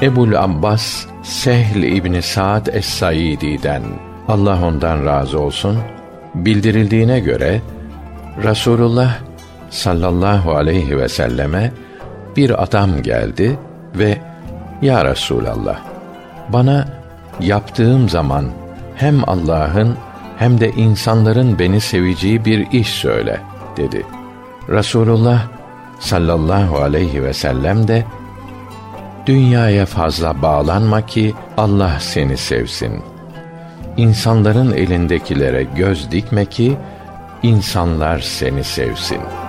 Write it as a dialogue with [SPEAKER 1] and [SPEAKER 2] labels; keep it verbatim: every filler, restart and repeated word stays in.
[SPEAKER 1] Ebul Abbas Sehl İbni Sa'd Es-Saidi'den, Allah ondan razı olsun, bildirildiğine göre Rasulullah sallallahu aleyhi ve selleme bir adam geldi ve "Ya Resulallah, bana yaptığım zaman hem Allah'ın hem de insanların beni seveceği bir iş söyle," dedi. Rasulullah sallallahu aleyhi ve sellem de "Dünyaya fazla bağlanma ki Allah seni sevsin. İnsanların elindekilere göz dikme ki insanlar seni sevsin."